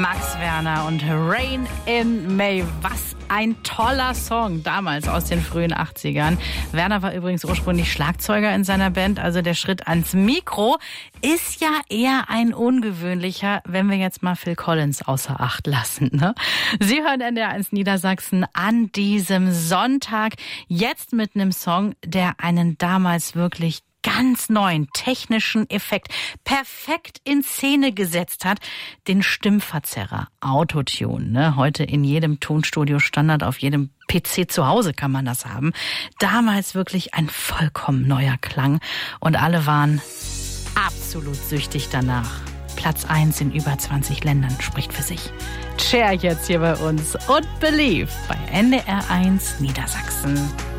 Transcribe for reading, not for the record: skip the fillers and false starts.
Max Werner und Rain in May. Was ein toller Song damals aus den frühen 80ern. Werner war übrigens ursprünglich Schlagzeuger in seiner Band, also der Schritt ans Mikro ist ja eher ein ungewöhnlicher, wenn wir jetzt mal Phil Collins außer Acht lassen. Ne? Sie hören NDR1 Niedersachsen an diesem Sonntag, jetzt mit einem Song, der einen damals wirklich ganz neuen technischen Effekt perfekt in Szene gesetzt hat, den Stimmverzerrer, Autotune. Ne? Heute in jedem Tonstudio Standard, auf jedem PC zu Hause kann man das haben. Damals wirklich ein vollkommen neuer Klang und alle waren absolut süchtig danach. Platz 1 in über 20 Ländern spricht für sich. Cher jetzt hier bei uns und Believe bei NDR1 Niedersachsen.